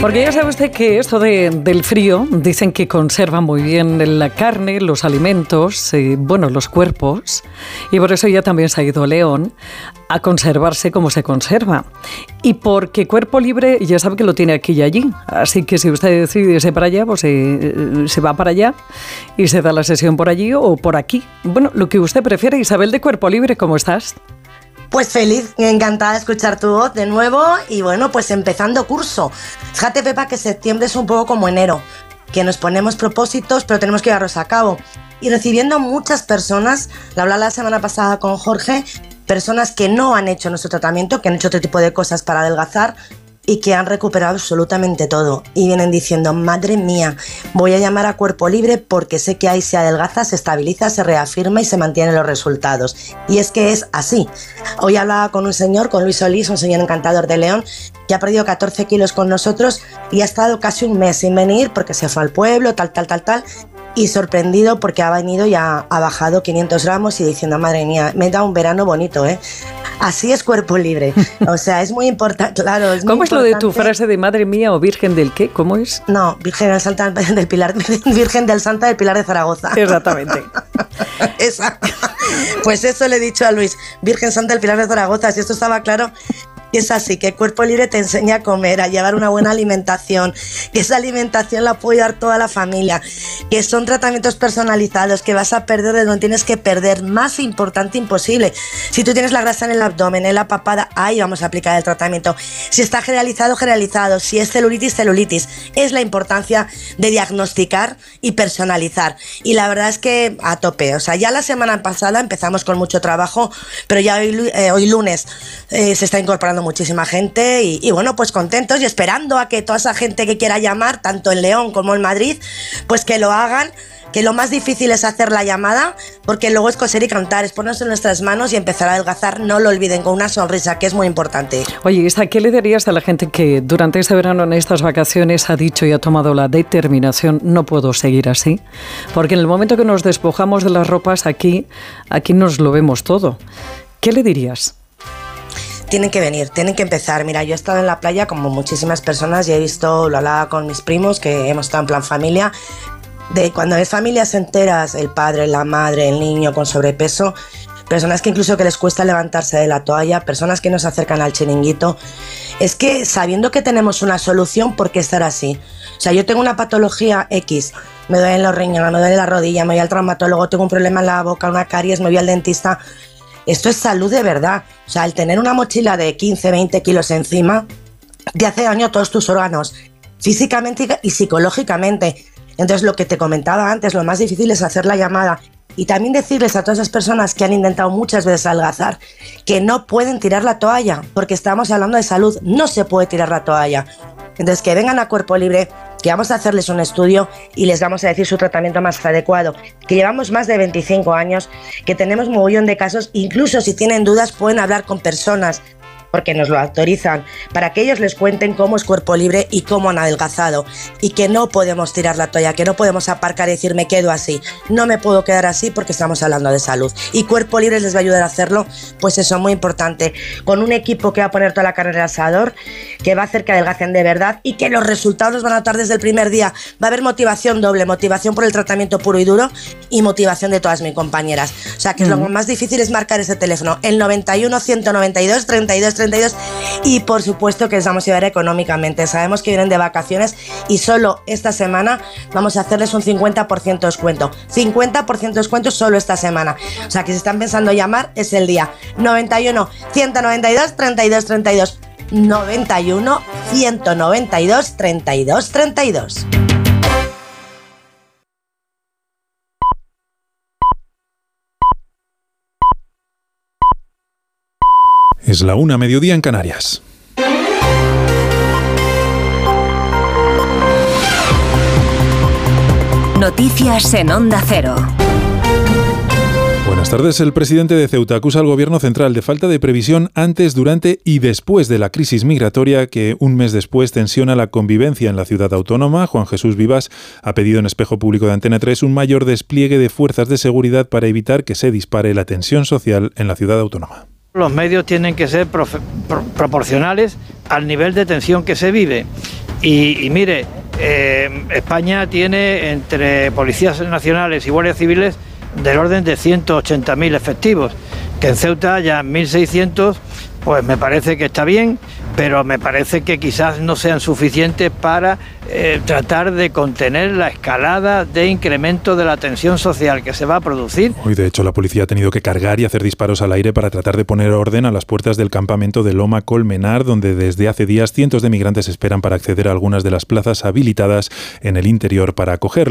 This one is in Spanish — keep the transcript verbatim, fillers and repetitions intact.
Porque ya sabe usted que esto de, del frío, dicen que conserva muy bien la carne, los alimentos, eh, bueno, los cuerpos, y por eso ya también se ha ido a León a conservarse como se conserva. Y porque Cuerpo Libre ya sabe que lo tiene aquí y allí, así que si usted decide irse para allá, pues eh, se va para allá y se da la sesión por allí o por aquí. Bueno, lo que usted prefiere. Isabel de Cuerpo Libre, ¿cómo estás? Pues feliz, encantada de escuchar tu voz de nuevo y bueno, pues empezando curso. Fíjate, Pepa, que septiembre es un poco como enero, que nos ponemos propósitos pero tenemos que llevarlos a cabo. Y recibiendo muchas personas, la hablaba la semana pasada con Jorge, personas que no han hecho nuestro tratamiento, que han hecho otro tipo de cosas para adelgazar y que han recuperado absolutamente todo. Y vienen diciendo, madre mía, voy a llamar a Cuerpo Libre porque sé que ahí se adelgaza, se estabiliza, se reafirma y se mantienen los resultados. Y es que es así. Hoy hablaba con un señor, con Luis Solís, un señor encantador de León, que ha perdido catorce kilos con nosotros y ha estado casi un mes sin venir porque se fue al pueblo, tal, tal, tal, tal. Y sorprendido porque ha venido y ha, ha bajado quinientos gramos y diciendo, madre mía, me da un verano bonito, ¿eh? Así es Cuerpo Libre. O sea, es muy importante, claro. Es ¿Cómo muy es lo de tu importante. frase de madre mía o virgen del qué? ¿Cómo es? No, Virgen del Santa del Pilar, Virgen del Santa del Pilar de Zaragoza. Exactamente. Esa. Pues eso le he dicho a Luis, Virgen Santa del Pilar de Zaragoza, si esto estaba claro. Y es así, que Cuerpo Libre te enseña a comer, a llevar una buena alimentación, que esa alimentación la puede dar toda la familia, que son tratamientos personalizados, que vas a perder de donde tienes que perder, más importante imposible. Si tú tienes la grasa en el abdomen, en la papada, ahí vamos a aplicar el tratamiento. Si está generalizado, generalizado, si es celulitis, celulitis. Es la importancia de diagnosticar y personalizar. Y la verdad es que a tope, o sea, ya la semana pasada empezamos con mucho trabajo, pero ya hoy, eh, hoy lunes eh, se está incorporando muchísima gente y, y bueno, pues contentos y esperando a que toda esa gente que quiera llamar, tanto en León como en Madrid, pues que lo hagan, que lo más difícil es hacer la llamada, porque luego es coser y cantar, es ponerse en nuestras manos y empezar a adelgazar, no lo olviden, con una sonrisa, que es muy importante. Oye, Isa, ¿qué le dirías a la gente que durante este verano, en estas vacaciones, ha dicho y ha tomado la determinación, no puedo seguir así? Porque en el momento que nos despojamos de las ropas, aquí, aquí nos lo vemos todo. ¿Qué le dirías? Tienen que venir, tienen que empezar. Mira, yo he estado en la playa como muchísimas personas y he visto, lo hablaba con mis primos, que hemos estado en plan familia, de cuando ves familias enteras, el padre, la madre, el niño con sobrepeso, personas que incluso que les cuesta levantarse de la toalla, personas que no se acercan al chiringuito. Es que sabiendo que tenemos una solución, ¿por qué estar así? O sea, yo tengo una patología X, me duelen los riñones, me duele la rodilla, me voy al traumatólogo, tengo un problema en la boca, una caries, me voy al dentista. Esto es salud de verdad. O sea, el tener una mochila de quince, veinte kilos encima te hace daño a todos tus órganos, físicamente y psicológicamente. Entonces, lo que te comentaba antes, lo más difícil es hacer la llamada. Y también decirles a todas esas personas que han intentado muchas veces adelgazar que no pueden tirar la toalla, porque estamos hablando de salud, no se puede tirar la toalla. Entonces, que vengan a Cuerpo Libre, que vamos a hacerles un estudio y les vamos a decir su tratamiento más adecuado, que llevamos más de veinticinco años, que tenemos un mogollón de casos, incluso si tienen dudas pueden hablar con personas, porque nos lo autorizan, para que ellos les cuenten cómo es Cuerpo Libre y cómo han adelgazado, y que no podemos tirar la toalla, que no podemos aparcar y decir me quedo así, no me puedo quedar así porque estamos hablando de salud, y Cuerpo Libre les va a ayudar a hacerlo, pues eso, muy importante, con un equipo que va a poner toda la carne en el asador, que va a hacer que adelgacen de verdad y que los resultados los van a notar desde el primer día. Va a haber motivación doble, motivación por el tratamiento puro y duro y motivación de todas mis compañeras. O sea, que mm. lo más difícil es marcar ese teléfono, el noventa y uno, ciento noventa y dos, treinta y dos treinta y dos, y por supuesto que les vamos a ayudar económicamente. Sabemos que vienen de vacaciones y solo esta semana vamos a hacerles un cincuenta por ciento descuento. cincuenta por ciento descuento solo esta semana. O sea, que si están pensando llamar, es el día. noventa y uno, ciento noventa y dos, treinta y dos treinta y dos. noventa y uno, ciento noventa y dos, treinta y dos treinta y dos. Es la una, mediodía en Canarias. Noticias en Onda Cero. Buenas tardes. El presidente de Ceuta acusa al gobierno central de falta de previsión antes, durante y después de la crisis migratoria que un mes después tensiona la convivencia en la ciudad autónoma. Juan Jesús Vivas ha pedido en Espejo Público de Antena tres un mayor despliegue de fuerzas de seguridad para evitar que se dispare la tensión social en la ciudad autónoma. Los medios tienen que ser profe- pro- proporcionales al nivel de tensión que se vive. Y, y mire, eh, España tiene entre policías nacionales y guardias civiles del orden de ciento ochenta mil efectivos, que en Ceuta ya mil seiscientos, pues me parece que está bien, pero me parece que quizás no sean suficientes para eh, tratar de contener la escalada de incremento de la tensión social que se va a producir. Hoy, de hecho, la policía ha tenido que cargar y hacer disparos al aire para tratar de poner orden a las puertas del campamento de Loma Colmenar, donde desde hace días cientos de migrantes esperan para acceder a algunas de las plazas habilitadas en el interior para acogerlos.